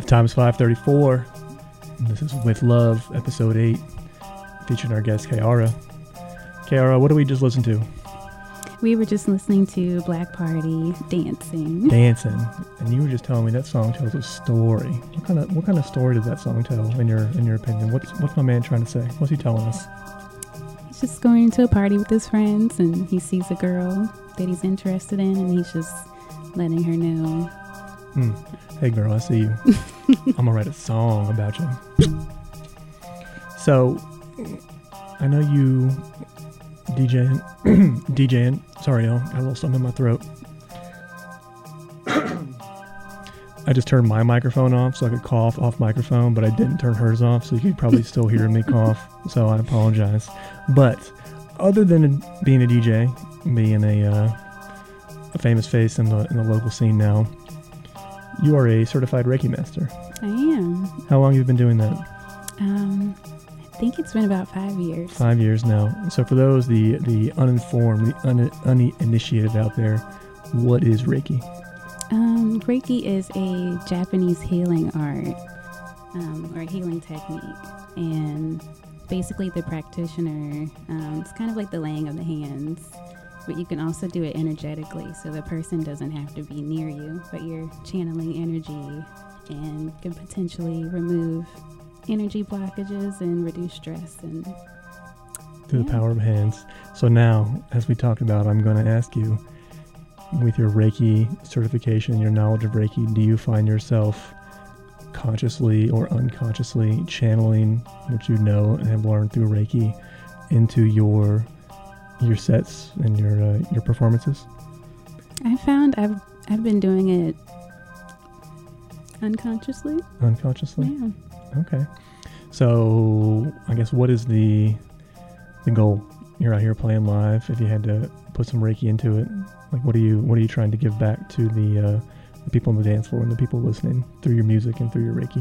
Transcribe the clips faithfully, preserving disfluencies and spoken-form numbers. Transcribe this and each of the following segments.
Time is five thirty-four. And this is With Love, episode eight, featuring our guest, Kiara. Kiara, what did we just listen to? We were just listening to Black Party, Dancing. Dancing. And you were just telling me that song tells a story. What kind of what kind of story does that song tell, in your in your opinion? What's what's my man trying to say? What's he telling us? He's just going to a party with his friends, and he sees a girl that he's interested in, and he's just letting her know. Mm. Hey girl, I see you. I'm gonna write a song about you. So, I know you DJing, DJing. Sorry, y'all. Got a little something in my throat. I just turned my microphone off so I could cough off microphone, but I didn't turn hers off, so you could probably still hear me cough. So I apologize. But other than being a D J, being a uh, a famous face in the in the local scene now, you are a certified Reiki master. I am. How long have you been doing that? Um, I think it's been about five years. Five years now. So for those, the, the uninformed, the un, uninitiated out there, what is Reiki? Um, Reiki is a Japanese healing art, um, or healing technique. And basically the practitioner, um, it's kind of like the laying of the hands. But you can also do it energetically, so the person doesn't have to be near you, but you're channeling energy and can potentially remove energy blockages and reduce stress. And through yeah. the power of hands. So now, as we talked about, I'm going to ask you, with your Reiki certification, your knowledge of Reiki, do you find yourself consciously or unconsciously channeling what you know and have learned through Reiki into your your sets and your uh, your performances? I found I've I've been doing it unconsciously. Unconsciously? Yeah. Okay. So I guess what is the the goal? You're out here playing live. If you had to put some Reiki into it, like what are you what are you trying to give back to the uh, the people on the dance floor and the people listening through your music and through your Reiki?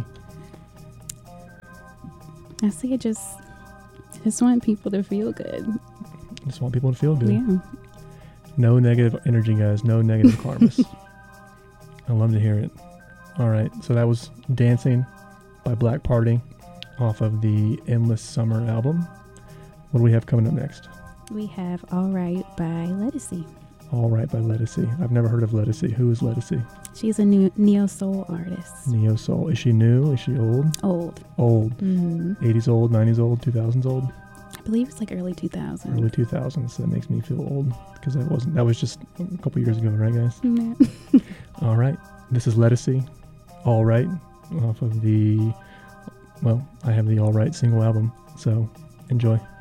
I see. I just I just want people to feel good. Just want people to feel good. Yeah. No negative energy, guys. No negative karmas. I love to hear it. All right. So that was Dancing by Black Party off of the Endless Summer album. What do we have coming up next? We have All Right by Ledisi. All Right by Ledisi. I've never heard of Ledisi. Who is Ledisi? She's a new neo soul artist. Neo soul. Is she new? Is she old? Old. Old. Mm-hmm. eighties old, nineties old, two thousands old? I believe it's like early two thousands. Early two thousands. So that makes me feel old because that wasn't. That was just a couple years ago, right, guys? Yeah. All right. This is Ledisi. All Right, off of the, well, I have the All Right single album, so enjoy.